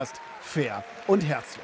fair und herzlich.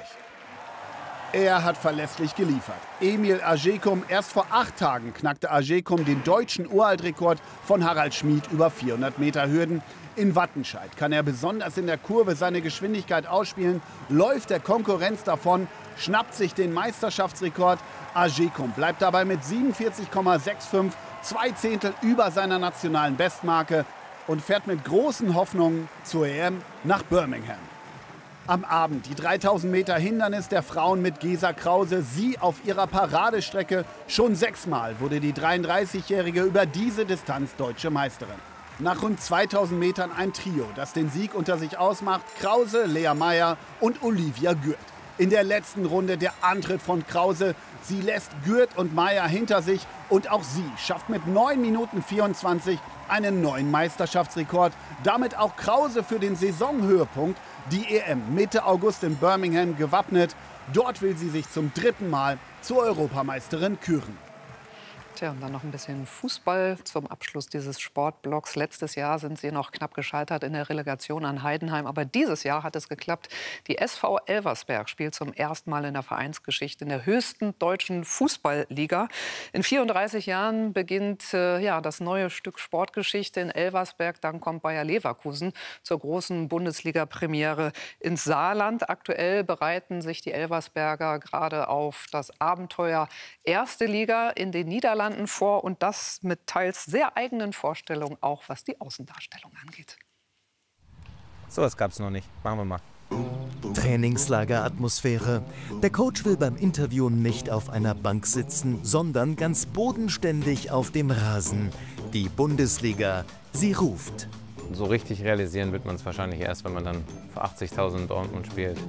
Er hat verlässlich geliefert. Emil Agekum, erst vor 8 Tagen knackte Agekum den deutschen Uraltrekord von Harald Schmid über 400 Meter Hürden. In Wattenscheid kann er besonders in der Kurve seine Geschwindigkeit ausspielen, läuft der Konkurrenz davon, schnappt sich den Meisterschaftsrekord. Agekum bleibt dabei mit 47,65, 2 Zehntel über seiner nationalen Bestmarke und fährt mit großen Hoffnungen zur EM nach Birmingham. Am Abend die 3000 Meter Hindernis der Frauen mit Gesa Krause. Sie auf ihrer Paradestrecke. Schon 6-mal wurde die 33-Jährige über diese Distanz deutsche Meisterin. Nach rund 2000 Metern ein Trio, das den Sieg unter sich ausmacht. Krause, Lea Meyer und Olivia Gürt. In der letzten Runde der Antritt von Krause. Sie lässt Gürt und Meyer hinter sich und auch sie schafft mit 9 Minuten 24 einen neuen Meisterschaftsrekord. Damit auch Krause für den Saisonhöhepunkt, die EM Mitte August in Birmingham, gewappnet. Dort will sie sich zum 3. Mal zur Europameisterin küren. Tja, und dann noch ein bisschen Fußball zum Abschluss dieses Sportblocks. Letztes Jahr sind sie noch knapp gescheitert in der Relegation an Heidenheim. Aber dieses Jahr hat es geklappt. Die SV Elversberg spielt zum ersten Mal in der Vereinsgeschichte in der höchsten deutschen Fußballliga. In 34 Jahren beginnt das neue Stück Sportgeschichte in Elversberg. Dann kommt Bayer Leverkusen zur großen Bundesliga-Premiere ins Saarland. Aktuell bereiten sich die Elversberger gerade auf das Abenteuer Erste Liga in den Niederlanden vor, und das mit teils sehr eigenen Vorstellungen, auch was die Außendarstellung angeht. So was gab's noch nicht. Machen wir mal. Trainingslageratmosphäre. Der Coach will beim Interview nicht auf einer Bank sitzen, sondern ganz bodenständig auf dem Rasen. Die Bundesliga, sie ruft. So richtig realisieren wird man es wahrscheinlich erst, wenn man dann für 80.000 Dortmund spielt.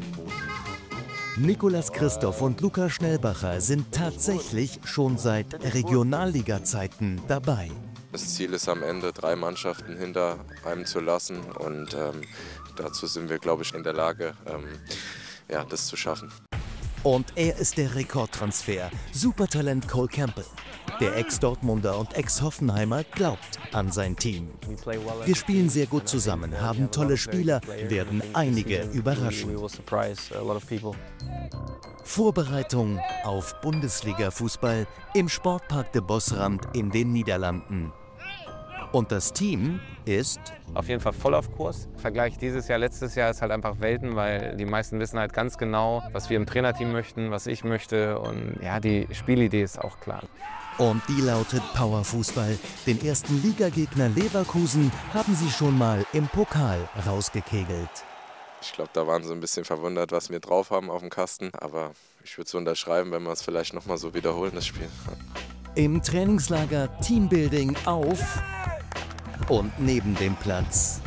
Nicolas Christoph und Luca Schnellbacher sind tatsächlich schon seit Regionalliga-Zeiten dabei. Das Ziel ist am Ende, 3 Mannschaften hinter einem zu lassen. Und dazu sind wir, glaube ich, in der Lage, das zu schaffen. Und er ist der Rekordtransfer. Supertalent Cole Campbell. Der Ex-Dortmunder und Ex-Hoffenheimer glaubt an sein Team. Wir spielen sehr gut zusammen, haben tolle Spieler, werden einige überraschen. Vorbereitung auf Bundesliga-Fußball im Sportpark de Bosrand in den Niederlanden. Und das Team ist Auf jeden Fall voll auf Kurs. Vergleich dieses Jahr, letztes Jahr ist halt einfach Welten, weil die meisten wissen halt ganz genau, was wir im Trainerteam möchten, was ich möchte. Und ja, die Spielidee ist auch klar. Und die lautet Powerfußball. Den ersten Ligagegner Leverkusen haben sie schon mal im Pokal rausgekegelt. Ich glaube, da waren sie ein bisschen verwundert, was wir drauf haben auf dem Kasten. Aber ich würde es unterschreiben, wenn wir es vielleicht noch mal so wiederholen, das Spiel. Im Trainingslager Teambuilding auf und neben dem Platz.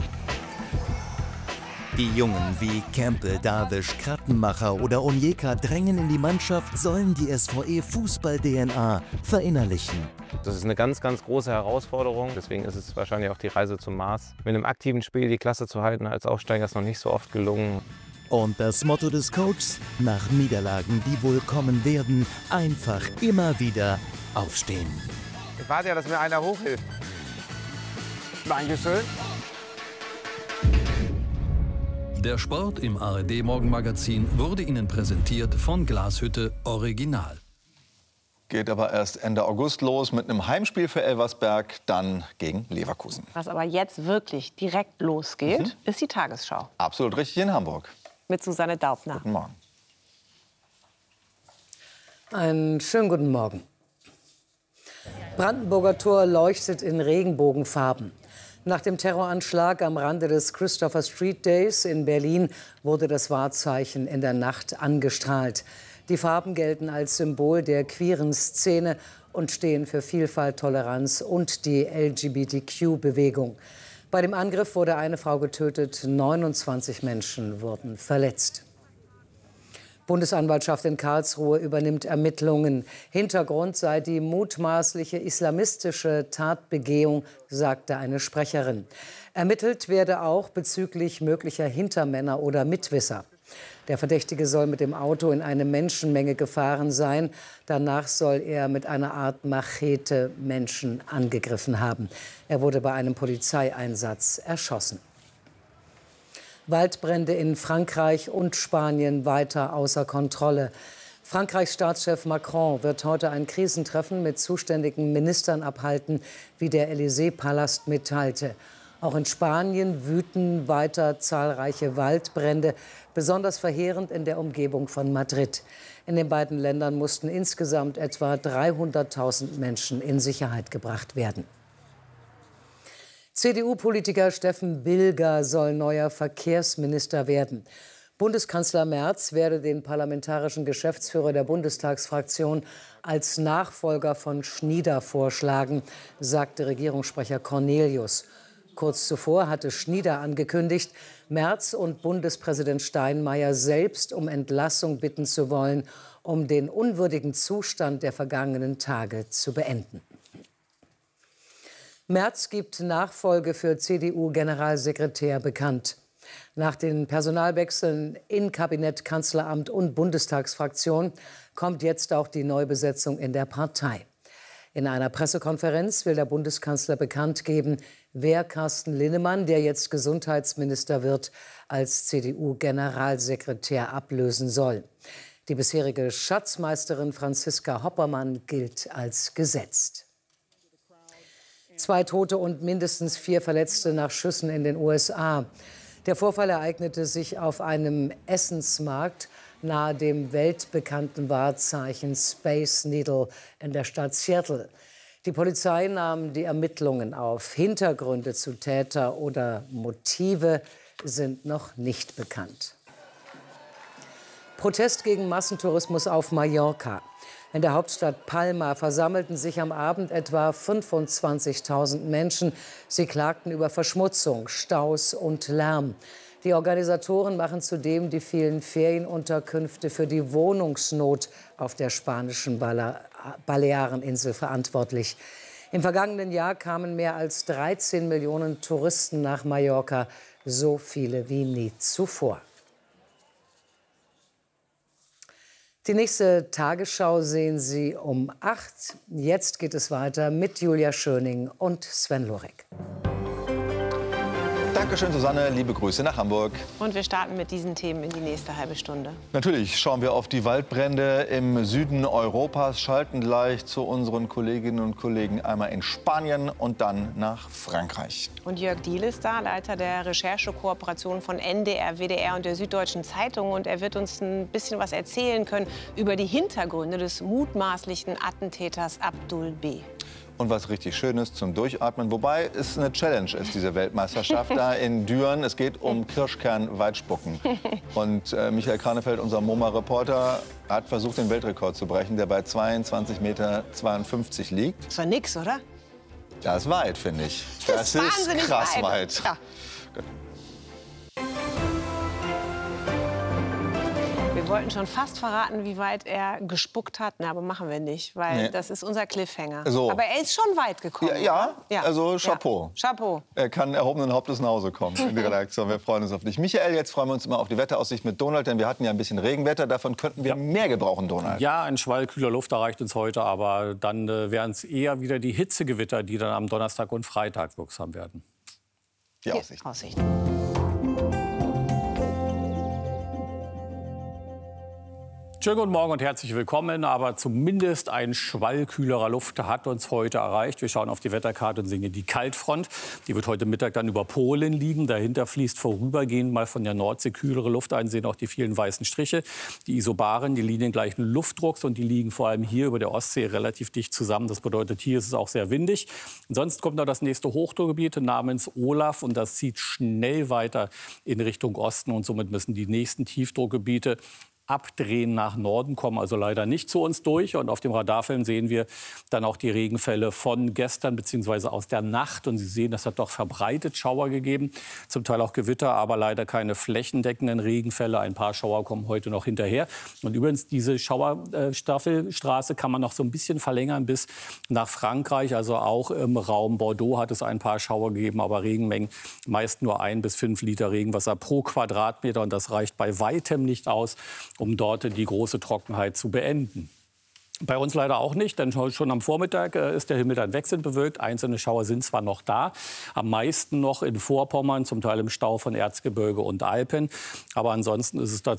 Die Jungen wie Campbell, Darwish, Krattenmacher oder Onyeka drängen in die Mannschaft, sollen die SVE Fußball-DNA verinnerlichen. Das ist eine ganz, ganz große Herausforderung. Deswegen ist es wahrscheinlich auch die Reise zum Mars. Mit einem aktiven Spiel die Klasse zu halten als Aufsteiger ist noch nicht so oft gelungen. Und das Motto des Coaches: nach Niederlagen, die wohl kommen werden, einfach immer wieder aufstehen. Ich warte ja, dass mir einer hochhilft. Dankeschön. Der Sport im ARD-Morgenmagazin wurde Ihnen präsentiert von Glashütte Original. Geht aber erst Ende August los mit einem Heimspiel für Elversberg, dann gegen Leverkusen. Was aber jetzt wirklich direkt losgeht, ist die Tagesschau. Absolut richtig in Hamburg. Mit Susanne Daubner. Guten Morgen. Einen schönen guten Morgen. Brandenburger Tor leuchtet in Regenbogenfarben. Nach dem Terroranschlag am Rande des Christopher Street Days in Berlin wurde das Wahrzeichen in der Nacht angestrahlt. Die Farben gelten als Symbol der queeren Szene und stehen für Vielfalt, Toleranz und die LGBTQ-Bewegung. Bei dem Angriff wurde eine Frau getötet, 29 Menschen wurden verletzt. Bundesanwaltschaft in Karlsruhe übernimmt Ermittlungen. Hintergrund sei die mutmaßliche islamistische Tatbegehung, sagte eine Sprecherin. Ermittelt werde auch bezüglich möglicher Hintermänner oder Mitwisser. Der Verdächtige soll mit dem Auto in eine Menschenmenge gefahren sein. Danach soll er mit einer Art Machete Menschen angegriffen haben. Er wurde bei einem Polizeieinsatz erschossen. Waldbrände in Frankreich und Spanien weiter außer Kontrolle. Frankreichs Staatschef Macron wird heute ein Krisentreffen mit zuständigen Ministern abhalten, wie der Élysée-Palast mitteilte. Auch in Spanien wüten weiter zahlreiche Waldbrände, besonders verheerend in der Umgebung von Madrid. In den beiden Ländern mussten insgesamt etwa 300.000 Menschen in Sicherheit gebracht werden. CDU-Politiker Steffen Bilger soll neuer Verkehrsminister werden. Bundeskanzler Merz werde den parlamentarischen Geschäftsführer der Bundestagsfraktion als Nachfolger von Schnieder vorschlagen, sagte Regierungssprecher Cornelius. Kurz zuvor hatte Schnieder angekündigt, Merz und Bundespräsident Steinmeier selbst um Entlassung bitten zu wollen, um den unwürdigen Zustand der vergangenen Tage zu beenden. Merz gibt Nachfolge für CDU-Generalsekretär bekannt. Nach den Personalwechseln in Kabinett, Kanzleramt und Bundestagsfraktion kommt jetzt auch die Neubesetzung in der Partei. In einer Pressekonferenz will der Bundeskanzler bekannt geben, wer Carsten Linnemann, der jetzt Gesundheitsminister wird, als CDU-Generalsekretär ablösen soll. Die bisherige Schatzmeisterin Franziska Hoppermann gilt als gesetzt. 2 Tote und mindestens 4 Verletzte nach Schüssen in den USA. Der Vorfall ereignete sich auf einem Essensmarkt nahe dem weltbekannten Wahrzeichen Space Needle in der Stadt Seattle. Die Polizei nahm die Ermittlungen auf. Hintergründe zu Täter oder Motive sind noch nicht bekannt. Protest gegen Massentourismus auf Mallorca. In der Hauptstadt Palma versammelten sich am Abend etwa 25.000 Menschen. Sie klagten über Verschmutzung, Staus und Lärm. Die Organisatoren machen zudem die vielen Ferienunterkünfte für die Wohnungsnot auf der spanischen Baleareninsel verantwortlich. Im vergangenen Jahr kamen mehr als 13 Millionen Touristen nach Mallorca, so viele wie nie zuvor. Die nächste Tagesschau sehen Sie um 8. Jetzt geht es weiter mit Julia Schöning und Sven Lorek. Dankeschön, Susanne. Liebe Grüße nach Hamburg. Und wir starten mit diesen Themen in die nächste halbe Stunde. Natürlich schauen wir auf die Waldbrände im Süden Europas, schalten gleich zu unseren Kolleginnen und Kollegen einmal in Spanien und dann nach Frankreich. Und Jörg Diehl ist da, Leiter der Recherchekooperation von NDR, WDR und der Süddeutschen Zeitung. Und er wird uns ein bisschen was erzählen können über die Hintergründe des mutmaßlichen Attentäters Abdul B. Und was richtig Schönes zum Durchatmen, wobei es eine Challenge ist, diese Weltmeisterschaft da in Düren. Es geht um Kirschkern-Weitspucken. Und Michael Kranefeld, unser MoMA-Reporter, hat versucht, den Weltrekord zu brechen, der bei 22,52 Meter liegt. Das war nix, oder? Das ist weit, finde ich. Das ist krass weit. Ja. Wir wollten schon fast verraten, wie weit er gespuckt hat, na, aber machen wir nicht, weil das ist unser Cliffhanger. So. Aber er ist schon weit gekommen. Ja, ja. Also Chapeau. Ja. Chapeau. Er kann erhobenen Hauptes nach Hause kommen in die Redaktion. Wir freuen uns auf dich. Michael, jetzt freuen wir uns immer auf die Wetteraussicht mit Donald, denn wir hatten ja ein bisschen Regenwetter. Davon könnten wir mehr gebrauchen, Donald. Ja, ein Schwall kühler Luft erreicht uns heute, aber dann wären es eher wieder die Hitzegewitter, die dann am Donnerstag und Freitag wirksam werden. Die Aussicht. Schönen guten Morgen und herzlich willkommen. Aber zumindest ein Schwall kühlerer Luft hat uns heute erreicht. Wir schauen auf die Wetterkarte und sehen die Kaltfront. Die wird heute Mittag dann über Polen liegen. Dahinter fließt vorübergehend mal von der Nordsee kühlere Luft ein. Sehen auch die vielen weißen Striche. Die Isobaren, die Linien gleichen Luftdrucks und die liegen vor allem hier über der Ostsee relativ dicht zusammen. Das bedeutet, hier ist es auch sehr windig. Ansonsten kommt noch das nächste Hochdruckgebiet namens Olaf und das zieht schnell weiter in Richtung Osten und somit müssen die nächsten Tiefdruckgebiete abdrehen nach Norden, kommen also leider nicht zu uns durch. Und auf dem Radarfilm sehen wir dann auch die Regenfälle von gestern bzw. aus der Nacht. Und Sie sehen, es hat doch verbreitet Schauer gegeben, zum Teil auch Gewitter, aber leider keine flächendeckenden Regenfälle. Ein paar Schauer kommen heute noch hinterher. Und übrigens, diese Schauerstaffelstraße kann man noch so ein bisschen verlängern bis nach Frankreich. Also auch im Raum Bordeaux hat es ein paar Schauer gegeben, aber Regenmengen meist nur 1 bis 5 Liter Regenwasser pro Quadratmeter. Und das reicht bei weitem nicht aus, um dort die große Trockenheit zu beenden. Bei uns leider auch nicht, denn schon am Vormittag ist der Himmel dann wechselnd bewölkt. Einzelne Schauer sind zwar noch da, am meisten noch in Vorpommern, zum Teil im Stau von Erzgebirge und Alpen. Aber ansonsten ist es